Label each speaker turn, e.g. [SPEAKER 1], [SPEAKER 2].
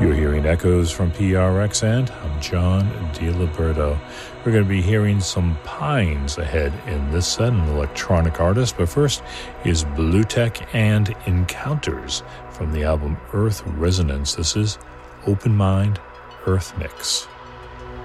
[SPEAKER 1] You're hearing echoes from PRX, and I'm John DiLiberto. We're going to be hearing some Pines ahead in this set, an electronic artist, but first is Bluetech and Encounters from the album Earth Resonance. This is Open Mind Earth Mix.